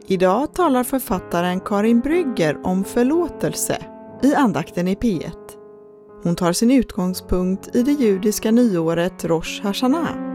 Idag talar författaren Karin Brygger om förlåtelse i andakten i P1. Hon tar sin utgångspunkt i det judiska nyåret Rosh Hashanah.